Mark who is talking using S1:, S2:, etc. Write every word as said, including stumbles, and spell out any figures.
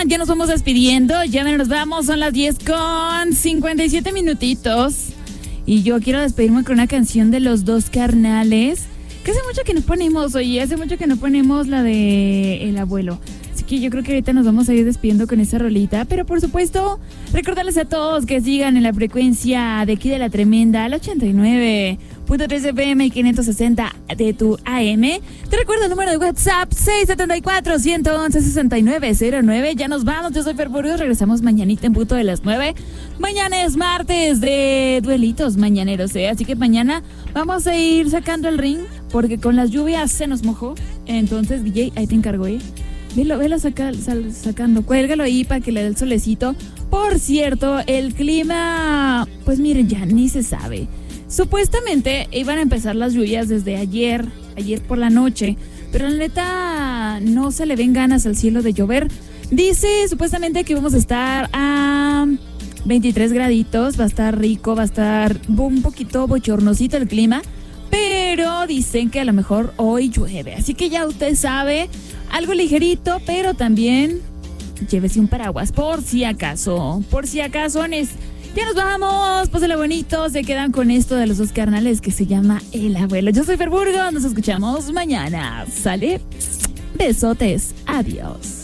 S1: ya nos vamos despidiendo, ya nos vamos, son las diez con cincuenta y siete minutitos. Y yo quiero despedirme con una canción de Los Dos Carnales, que hace mucho que no ponemos, oye, hace mucho que no ponemos la de El Abuelo. Así que yo creo que ahorita nos vamos a ir despidiendo con esa rolita. Pero por supuesto, recordarles a todos que sigan en la frecuencia de aquí de La Tremenda, al ochenta y nueve punto tres F M y quinientos sesenta de tu A M. Te recuerdo el número de WhatsApp seis siete cuatro, uno uno uno, seis nueve cero nueve. Ya nos vamos, yo soy Fer Burgos, regresamos mañanita en punto de las nueve. Mañana es martes de duelitos mañaneros, ¿eh? Así que mañana vamos a ir sacando el ring, porque con las lluvias se nos mojó. Entonces, D J, ahí te encargo, ¿eh? Velo, velo saca, sal, sacando, cuélgalo ahí para que le dé el solecito. Por cierto, el clima, pues miren, ya ni se sabe. Supuestamente iban a empezar las lluvias desde ayer, ayer por la noche, pero la neta no se le ven ganas al cielo de llover. Dice supuestamente que vamos a estar a veintitrés graditos, va a estar rico, va a estar un poquito bochornosito el clima, pero dicen que a lo mejor hoy llueve, así que ya usted sabe, algo ligerito, pero también llévese un paraguas por si acaso, por si acaso, Nes. Ya nos vamos, pásale bonito, se quedan con esto de Los Dos Carnales que se llama El Abuelo. Yo soy Fer Burgos, nos escuchamos mañana, ¿sale? Besotes, adiós.